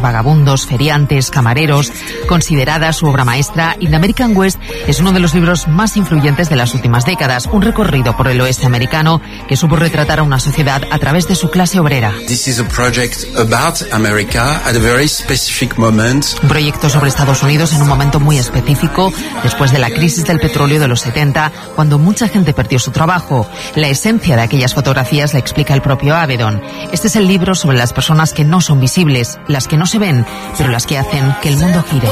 vagabundos, feriantes, camareros. Considerada su obra maestra, In the American West es uno de los libros más influyentes de las últimas décadas, un recorrido por el oeste americano que supo retratar a una sociedad a través de su clase obrera. This is a project about America at a very specific moment. Un proyecto sobre Estados Unidos en un momento muy específico, después de la crisis del petróleo de los 70, cuando mucha gente perdió su trabajo. La esencia de aquellas fotografías la explica el propio Avedon. Este es el libro sobre las personas que no son visibles, las que no se ven, pero las que hacen que el mundo gire.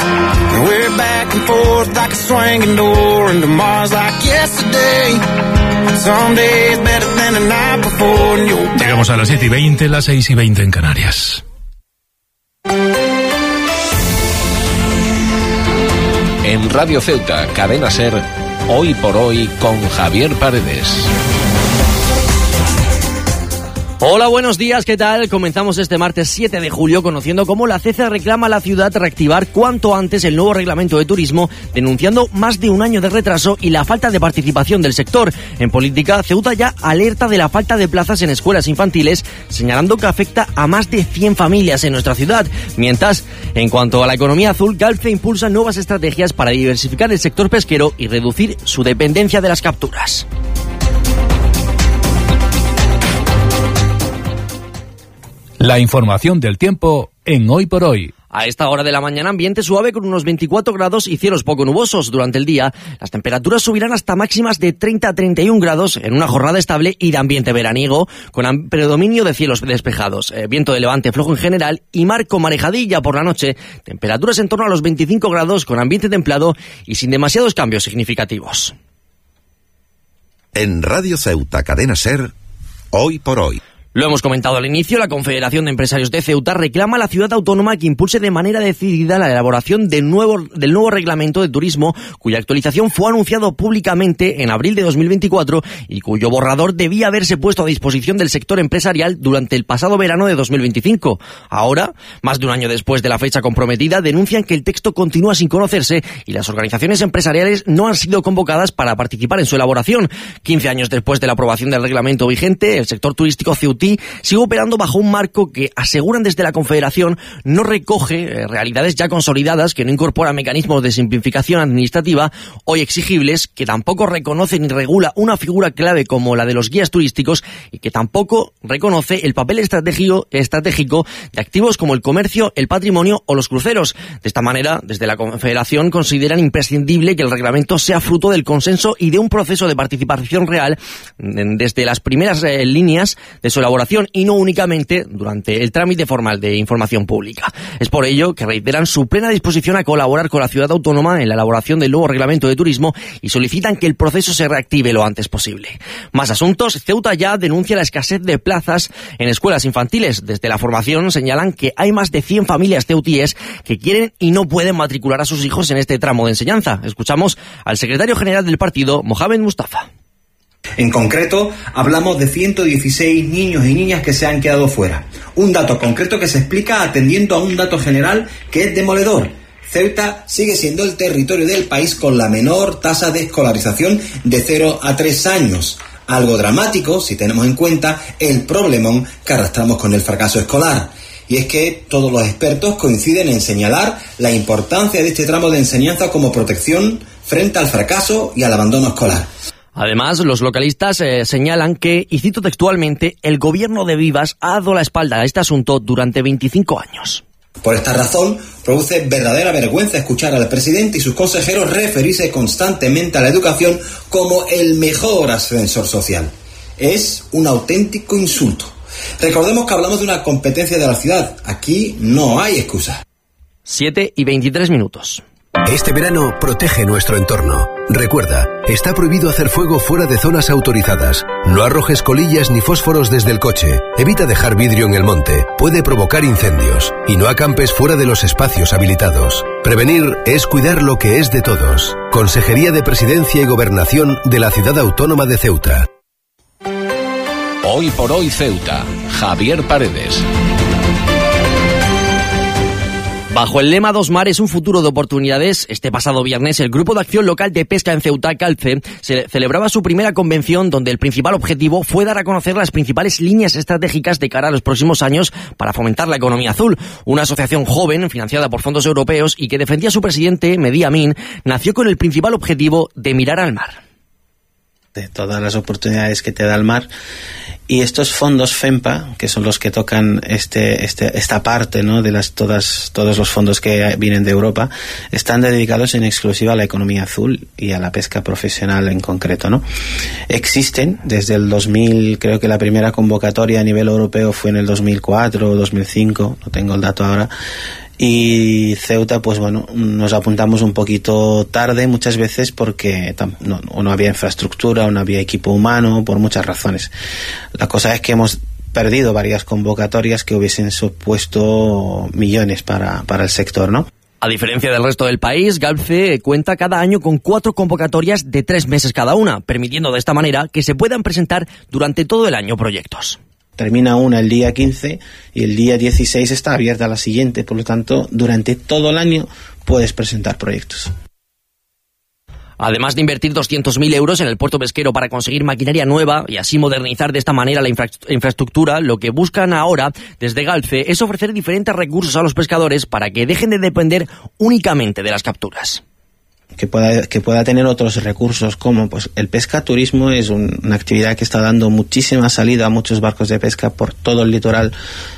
Llegamos a las 7:20, las 6:20 en Canarias. En Radio Ceuta, Cadena SER, Hoy por Hoy con Javier Paredes. Hola, buenos días, ¿qué tal? Comenzamos este martes 7 de julio conociendo cómo la CECA reclama a la ciudad reactivar cuanto antes el nuevo reglamento de turismo, denunciando más de un año de retraso y la falta de participación del sector. En política, Ceuta ya alerta de la falta de plazas en escuelas infantiles, señalando que afecta a más de 100 familias en nuestra ciudad. Mientras, en cuanto a la economía azul, Galfe impulsa nuevas estrategias para diversificar el sector pesquero y reducir su dependencia de las capturas. La información del tiempo en Hoy por Hoy. A esta hora de la mañana, ambiente suave con unos 24 grados y cielos poco nubosos. Durante el día, las temperaturas subirán hasta máximas de 30 a 31 grados en una jornada estable y de ambiente veraniego, con predominio de cielos despejados. Viento de levante flojo en general y mar con marejadilla por la noche. Temperaturas en torno a los 25 grados con ambiente templado y sin demasiados cambios significativos. En Radio Ceuta, Cadena SER, Hoy por Hoy. Lo hemos comentado al inicio, la Confederación de Empresarios de Ceuta reclama a la ciudad autónoma que impulse de manera decidida la elaboración del nuevo reglamento de turismo, cuya actualización fue anunciado públicamente en abril de 2024 y cuyo borrador debía haberse puesto a disposición del sector empresarial durante el pasado verano de 2025. Ahora, más de un año después de la fecha comprometida, denuncian que el texto continúa sin conocerse y las organizaciones empresariales no han sido convocadas para participar en su elaboración. 15 años después de la aprobación del reglamento vigente, el sector turístico ceutí sigue operando bajo un marco que, aseguran desde la Confederación, no recoge realidades ya consolidadas, que no incorpora mecanismos de simplificación administrativa hoy exigibles, que tampoco reconoce ni regula una figura clave como la de los guías turísticos y que tampoco reconoce el papel estratégico de activos como el comercio, el patrimonio o los cruceros. De esta manera, desde la Confederación consideran imprescindible que el reglamento sea fruto del consenso y de un proceso de participación real desde las primeras líneas de su elaboración y no únicamente durante el trámite formal de información pública. Es por ello que reiteran su plena disposición a colaborar con la ciudad autónoma en la elaboración del nuevo reglamento de turismo y solicitan que el proceso se reactive lo antes posible. Más asuntos. Ceuta ya denuncia la escasez de plazas en escuelas infantiles. Desde la formación señalan que hay más de 100 familias ceutíes que quieren y no pueden matricular a sus hijos en este tramo de enseñanza. Escuchamos al secretario general del partido, Mohamed Mustafa. En concreto, hablamos de 116 niños y niñas que se han quedado fuera. Un dato concreto que se explica atendiendo a un dato general que es demoledor. Ceuta sigue siendo el territorio del país con la menor tasa de escolarización de 0 a 3 años. Algo dramático si tenemos en cuenta el problemón que arrastramos con el fracaso escolar. Y es que todos los expertos coinciden en señalar la importancia de este tramo de enseñanza como protección frente al fracaso y al abandono escolar. Además, los localistas señalan que, y cito textualmente, el gobierno de Vivas ha dado la espalda a este asunto durante 25 años. Por esta razón, produce verdadera vergüenza escuchar al presidente y sus consejeros referirse constantemente a la educación como el mejor ascensor social. Es un auténtico insulto. Recordemos que hablamos de una competencia de la ciudad. Aquí no hay excusa. 7:23. Este verano protege nuestro entorno. Recuerda, está prohibido hacer fuego fuera de zonas autorizadas. No arrojes colillas ni fósforos desde el coche. Evita dejar vidrio en el monte. Puede provocar incendios. Y no acampes fuera de los espacios habilitados. Prevenir es cuidar lo que es de todos. Consejería de Presidencia y Gobernación de la Ciudad Autónoma de Ceuta. Hoy por Hoy Ceuta, Javier Paredes. Bajo el lema Dos Mares, un futuro de oportunidades, este pasado viernes el Grupo de Acción Local de Pesca en Ceuta, Calce, celebraba su primera convención donde el principal objetivo fue dar a conocer las principales líneas estratégicas de cara a los próximos años para fomentar la economía azul. Una asociación joven, financiada por fondos europeos y que defendía a su presidente, Mehdi Amin, nació con el principal objetivo de mirar al mar. De todas las oportunidades que te da el mar. Y estos fondos FEMPA, que son los que tocan esta parte, ¿no?, de todos los fondos que vienen de Europa, están dedicados en exclusiva a la economía azul y a la pesca profesional en concreto, ¿no? Existen desde el 2000, creo que la primera convocatoria a nivel europeo fue en el 2004 o 2005, no tengo el dato ahora. Y Ceuta, pues bueno, nos apuntamos un poquito tarde muchas veces porque no había infraestructura, o no había equipo humano, por muchas razones. La cosa es que hemos perdido varias convocatorias que hubiesen supuesto millones para el sector, ¿no? A diferencia del resto del país, Calce cuenta cada año con 4 convocatorias de 3 meses cada una, permitiendo de esta manera que se puedan presentar durante todo el año proyectos. Termina una el día 15 y el día 16 está abierta la siguiente, por lo tanto, durante todo el año puedes presentar proyectos. Además de invertir 200.000 euros en el puerto pesquero para conseguir maquinaria nueva y así modernizar de esta manera la infraestructura, lo que buscan ahora desde Calce es ofrecer diferentes recursos a los pescadores para que dejen de depender únicamente de las capturas. Que pueda tener otros recursos, como pues el pescaturismo es una actividad que está dando muchísima salida a muchos barcos de pesca por todo el litoral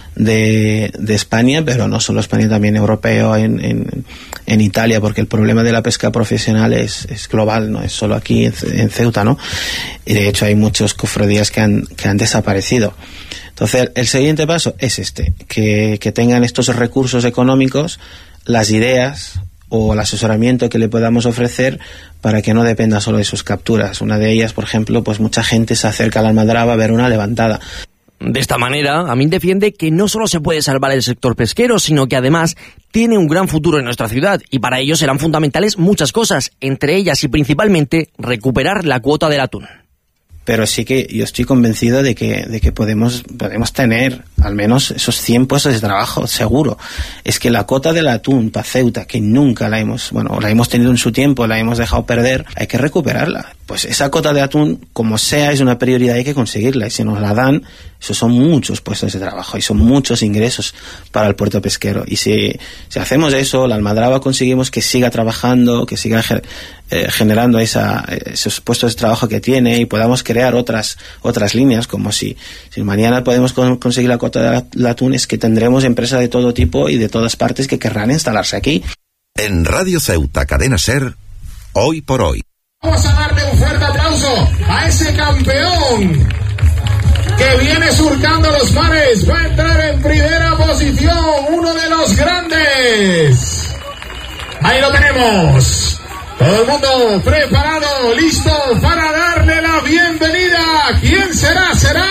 de España, pero no solo España, también europeo, en Italia, porque el problema de la pesca profesional es global, no es solo aquí en Ceuta, ¿no? Y de hecho hay muchos cofradías que han desaparecido. Entonces el siguiente paso es que tengan estos recursos económicos, las ideas o el asesoramiento que le podamos ofrecer para que no dependa solo de sus capturas. Una de ellas, por ejemplo, pues mucha gente se acerca a la Almadraba a ver una levantada. De esta manera, Amin defiende que no solo se puede salvar el sector pesquero, sino que además tiene un gran futuro en nuestra ciudad y para ello serán fundamentales muchas cosas, entre ellas y principalmente recuperar la cuota del atún. Pero sí que yo estoy convencido de que podemos tener al menos esos 100 puestos de trabajo, seguro. Es que la cuota del atún para Ceuta, que nunca la hemos tenido en su tiempo, la hemos dejado perder, hay que recuperarla. Pues esa cuota de atún, como sea, es una prioridad, hay que conseguirla. Y si nos la dan, esos son muchos puestos de trabajo y son muchos ingresos para el puerto pesquero. Y si hacemos eso, la Almadraba conseguimos que siga trabajando, que siga generando esos puestos de trabajo que tiene y podamos crear otras líneas, como si mañana podemos conseguir la cuota del atún, es que tendremos empresas de todo tipo y de todas partes que querrán instalarse aquí. En Radio Ceuta, Cadena SER, Hoy por Hoy. Vamos a darle un fuerte aplauso a ese campeón que viene surcando los mares. Va a entrar en primera posición, uno de los grandes. Ahí lo tenemos. Todo el mundo preparado, listo para darle la bienvenida. ¿Quién será? ¿Será?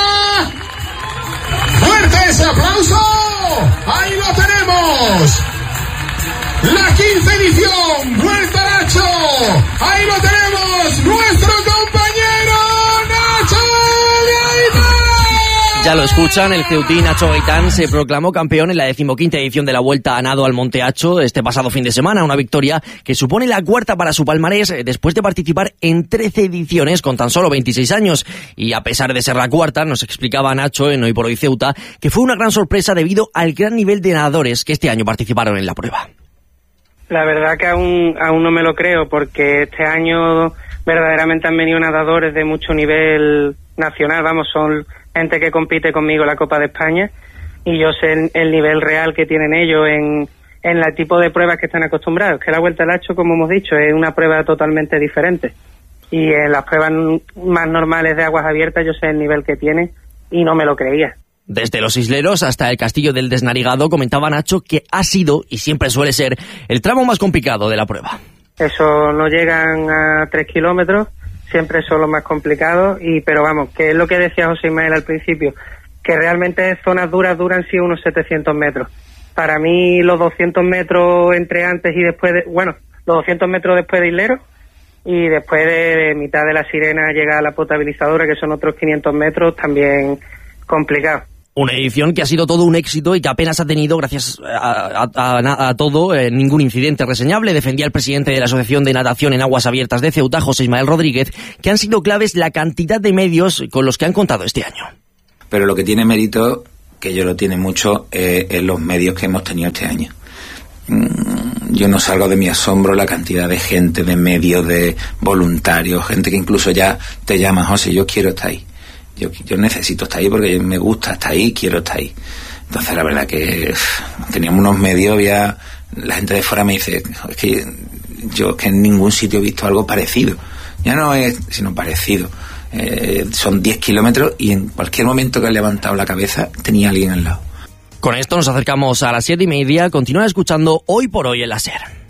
¡Fuerte ese aplauso! ¡Ahí lo tenemos! La 15ª edición, Vuelta Nacho. Ahí lo tenemos, nuestro compañero Nacho Gaitán. Ya lo escuchan, el ceutín Nacho Gaitán se proclamó campeón en la 15ª edición de la Vuelta a Nado al Monte Hacho este pasado fin de semana, una victoria que supone la 4ª para su palmarés después de participar en 13 ediciones con tan solo 26 años. Y a pesar de ser la 4ª, nos explicaba Nacho en Hoy por Hoy Ceuta que fue una gran sorpresa debido al gran nivel de nadadores que este año participaron en la prueba. La verdad que aún no me lo creo, porque este año verdaderamente han venido nadadores de mucho nivel nacional, son gente que compite conmigo en la Copa de España y yo sé el nivel real que tienen ellos en el tipo de pruebas que están acostumbrados, que la Vuelta al Hacho, como hemos dicho, es una prueba totalmente diferente y en las pruebas más normales de aguas abiertas yo sé el nivel que tiene y no me lo creía. Desde los Isleros hasta el Castillo del Desnarigado, comentaba Nacho que ha sido, y siempre suele ser, el tramo más complicado de la prueba. Eso no llegan a 3 kilómetros, siempre son los más complicados, pero que es lo que decía José Ismael al principio, que realmente zonas duras duran sí unos 700 metros. Para mí los 200 metros entre antes y después los 200 metros después de Isleros, y después de mitad de la Sirena llega a la potabilizadora, que son otros 500 metros, también complicado. Una edición que ha sido todo un éxito y que apenas ha tenido, gracias a todo, ningún incidente reseñable. Defendía el presidente de la Asociación de Natación en Aguas Abiertas de Ceuta, José Ismael Rodríguez, que han sido claves la cantidad de medios con los que han contado este año. Pero lo que tiene mérito, que yo lo tiene mucho, en los medios que hemos tenido este año. Yo no salgo de mi asombro la cantidad de gente, de medios, de voluntarios, gente que incluso ya te llama: José, yo quiero estar ahí. Yo necesito estar ahí porque me gusta estar ahí, quiero estar ahí. Entonces la verdad que teníamos unos medios, ya la gente de fuera me dice: es que yo que en ningún sitio he visto algo parecido. Ya no es sino parecido. Son 10 kilómetros y en cualquier momento que he levantado la cabeza tenía alguien al lado. Con esto nos acercamos a las 7:30. Continúa escuchando Hoy por Hoy en la SER.